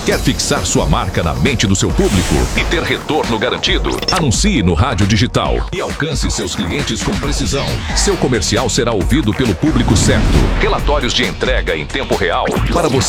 Quer fixar sua marca na mente do seu público e ter retorno garantido? Anuncie no rádio digital e alcance seus clientes com precisão. Seu comercial será ouvido pelo público certo. Relatórios de entrega em tempo real para você